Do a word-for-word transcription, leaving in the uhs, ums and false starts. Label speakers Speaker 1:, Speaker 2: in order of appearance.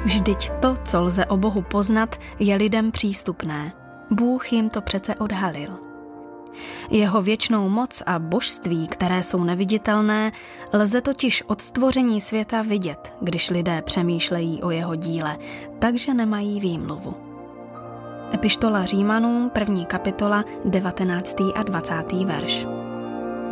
Speaker 1: Vždyť to, co lze o Bohu poznat, je lidem přístupné. Bůh jim to přece odhalil. Jeho věčnou moc a božství, které jsou neviditelné, lze totiž od stvoření světa vidět, když lidé přemýšlejí o jeho díle, takže nemají výmluvu. Epištola Římanům, první kapitola, devatenáctý a dvacátý verš.